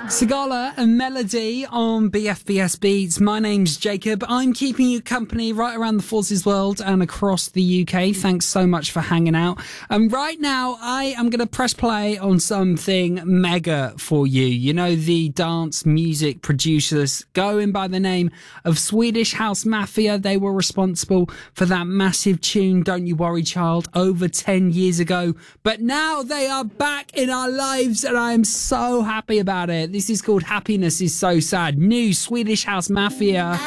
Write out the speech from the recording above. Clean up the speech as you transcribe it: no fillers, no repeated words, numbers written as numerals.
Sigala and Melody on BFBS Beats. My name's Jacob. I'm keeping you company right around the Forces world and across the UK. Thanks so much for hanging out. And right now, I am going to press play on something mega for you. You know, the dance music producers going by the name of Swedish House Mafia. They were responsible for that massive tune, Don't You Worry Child, over 10 years ago. But now they are back in our lives and I am so happy about it. This is called Happiness is So Sad. New Swedish House Mafia.